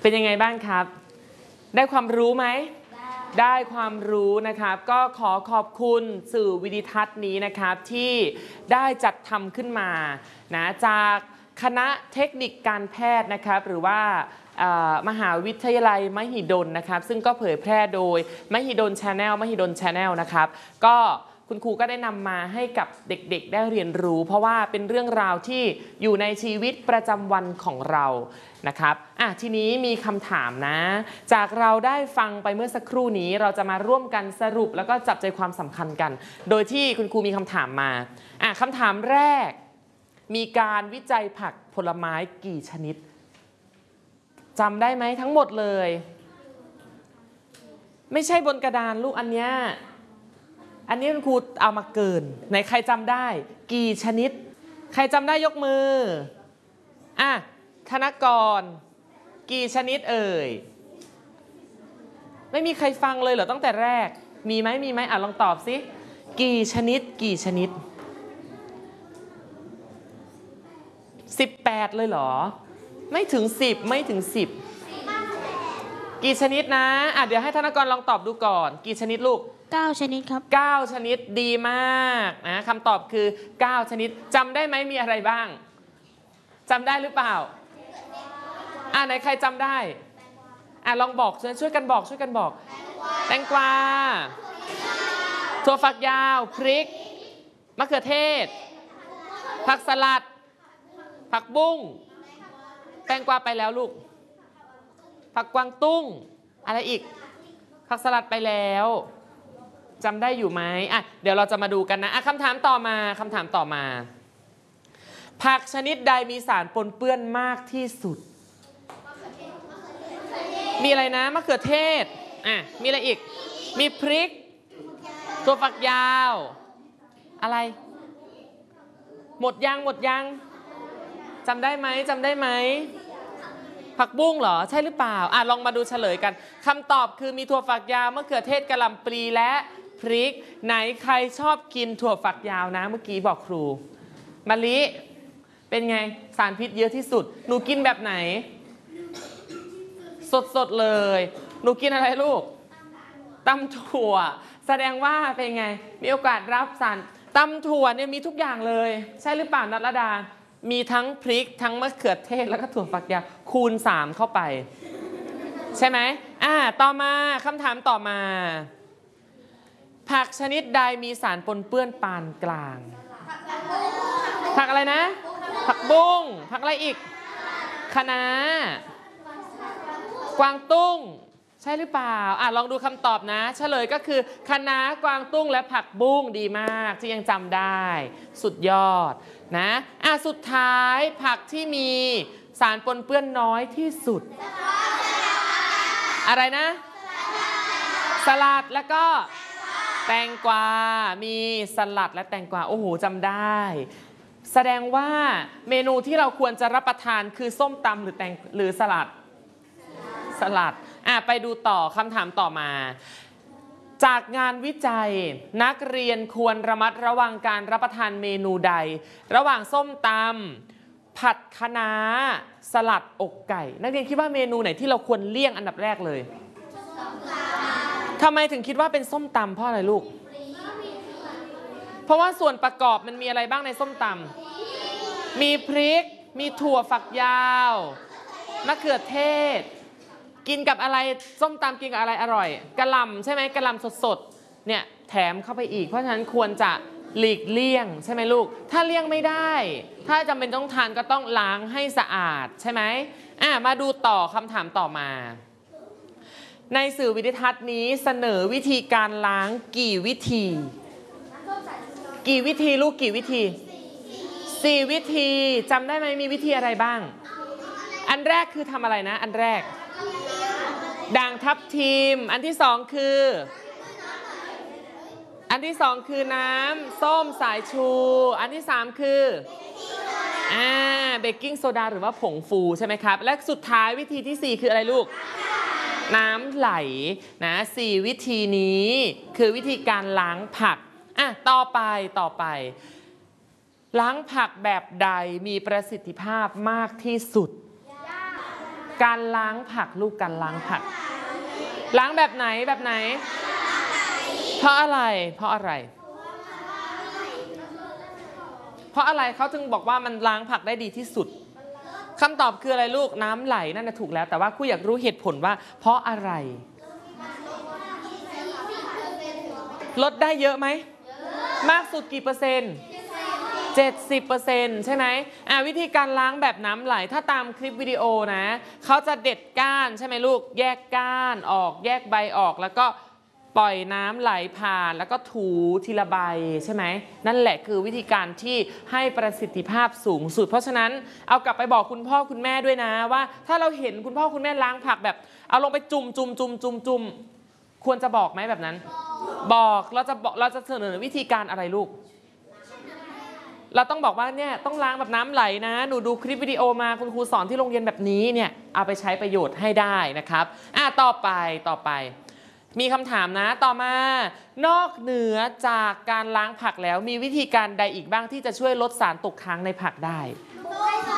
เป็นยังไงบ้างครับได้ความรู้ไหมได้ความรู้นะครับก็ขอขอบคุณสื่อวิดิทัศน์นี้นะครับที่ได้จัดทำขึ้นมานะจากคณะเทคนิคการแพทย์นะครับหรือว่ามหาวิทยาลัยมหิดลนะครับซึ่งก็เผยแพร่โดยมหิดล Channel นะครับก็คุณครูก็ได้นำมาให้กับเด็กๆได้เรียนรู้เพราะว่าเป็นเรื่องราวที่อยู่ในชีวิตประจำวันของเรานะครับทีนี้มีคำถามนะจากเราได้ฟังไปเมื่อสักครู่นี้เราจะมาร่วมกันสรุปแล้วก็จับใจความสำคัญกันโดยที่คุณครูมีคำถามมาคำถามแรกมีการวิจัยผักผลไม้กี่ชนิดจำได้ไหมทั้งหมดเลยไม่ใช่บนกระดานลูกอันนี้คุณครูเอามาเกินไหนใครจำได้กี่ชนิดใครจำได้ยกมือธนกรกี่ชนิดเอ่ยไม่มีใครฟังเลยเหรอตั้งแต่แรกมีไหมลองตอบสิกี่ชนิด18เลยเหรอไม่ถึง10กี่ชนิดนะเดี๋ยวให้ธนกรลองตอบดูก่อนกี่ชนิดลูก 9 ชนิดครับ 9ชนิดดีมากนะคำตอบคือ9ชนิดจำได้ไหมมีอะไรบ้างจำได้หรือเปล่าไหนใครจำได้ลองบอกช่วยกันบอกแตงกวาถั่วฝักยาวพริกมะเขือเทศผักสลัดผักบุ้งแตงกวาไปแล้วลูกผักกวางตุ้งอะไรอีกผักสลัดไปแล้วจำได้อยู่ไหมเดี๋ยวเราจะมาดูกันนะคำถามต่อมาผักชนิดใดมีสารปนเปื้อนมากที่สุดมีอะไรนะมะเขือเทศมีอะไรอีกมีพริกถั่วฝักยาวอะไรหมดยังจำได้ไหมผักบุ้งเหรอใช่หรือเปล่าลองมาดูเฉลยกันคำตอบคือมีถั่วฝักยาวมะเขือเทศกะหล่ำปลีและพริกไหนใครชอบกินถั่วฝักยาวนะเมื่อกี้บอกครูมะลิเป็นไงสารพิษเยอะที่สุดหนูกินแบบไหนสดเลยหนูกินอะไรลูกตำถั่วแสดงว่าเป็นไงมีโอกาสรับสารตำถั่วเนี่ยมีทุกอย่างเลยใช่หรือเปล่านัทรดามีทั้งพริกทั้งมะเขือเทศแล้วก็ถั่วฝักยาวคูณ3เข้าไปใช่ไหมต่อมาคำถามต่อมาผักชนิดใดมีสารปนเปื้อนปานกลางผักอะไรนะผักบุ้งผักอะไรอีกคะน้ากวางตุ้งใช่หรือเปล่าลองดูคำตอบนะเฉลยก็คือคะน้ากวางตุ้งและผักบุ้งดีมากที่ยังจำได้สุดยอดนะสุดท้ายผักที่มีสารปนเปื้อนน้อยที่สุดอะไรนะสลัดแล้วก็แตงกวามีสลัดและแตงกวาโอ้โหจำได้แสดงว่าเมนูที่เราควรจะรับประทานคือส้มตำหรือสลัดไปดูต่อคำถามต่อมาจากงานวิจัยนักเรียนควรระมัดระวังการรับประทานเมนูใดระหว่างส้มตำผัดคะน้าสลัดอกไก่นักเรียนคิดว่าเมนูไหนที่เราควรเลี่ยงอันดับแรกเลยทำไมถึงคิดว่าเป็นส้มตำเพราะอะไรลูกเพราะว่าส่วนประกอบมันมีอะไรบ้างในส้มตำมีพริกมีถั่วฝักยาวมะเขือเทศกินกับอะไรส้มตำกินกับอะไรอร่อยกะหล่ำใช่ไหมกะหล่ำสดๆเนี่ยแถมเข้าไปอีกเพราะฉะนั้นควรจะหลีกเลี่ยงใช่ไหมลูกถ้าเลี่ยงไม่ได้ถ้าจำเป็นต้องทานก็ต้องล้างให้สะอาดใช่ไหมมาดูต่อคำถามต่อมาในสื่อวิดิทัศน์นี้เสนอวิธีการล้างกี่วิธีลูกกี่วิธี4วิธีจำได้ไหมมีวิธีอะไรบ้างอันแรกคือทำอะไรนะอันแรกด่างทับทิมอันที่สองคือน้ำส้มสายชูอันที่3คือเบกกิ้งโซดาหรือว่าผงฟูใช่ไหมครับและสุดท้ายวิธีที่4คืออะไรลูกน้ำไหลนะ4วิธีนี้คือวิธีการล้างผักต่อไปล้างผักแบบใดมีประสิทธิภาพมากที่สุดการล้างผักลูกการล้างผักล้างแบบไหนแบบไหนเพราะอะไรเพราะอะไรเพราะอะไรเขาจึงบอกว่ามันล้างผักได้ดีที่สุดคำตอบคืออะไรลูกน้ำไหลนั่นนะถูกแล้วแต่ว่าครูอยากรู้เหตุผลว่าเพราะอะไรลดได้เยอะไหมมากสุดกี่เปอร์เซ็นต์70%ใช่ไหมวิธีการล้างแบบน้ำไหลถ้าตามคลิปวิดีโอนะเขาจะเด็ดก้านใช่ไหมลูกแยกก้านออกแยกใบออกแล้วก็ปล่อยน้ำไหลผ่านแล้วก็ถูทีละใบใช่ไหมนั่นแหละคือวิธีการที่ให้ประสิทธิภาพสูงสุดเพราะฉะนั้นเอากลับไปบอกคุณพ่อคุณแม่ด้วยนะว่าถ้าเราเห็นคุณพ่อคุณแม่ล้างผักแบบเอาลงไปจุ่มควรจะบอกไหมแบบนั้นบอกเราจะเสนอวิธีการอะไรลูกเราต้องบอกว่าเนี่ยต้องล้างแบบน้ำไหลนะหนูดูคลิปวิดีโอมาคุณครูสอนที่โรงเรียนแบบนี้เนี่ยเอาไปใช้ประโยชน์ให้ได้นะครับต่อไปมีคำถามนะต่อมานอกเหนือจากการล้างผักแล้วมีวิธีการใดอีกบ้างที่จะช่วยลดสารตกค้างในผักได้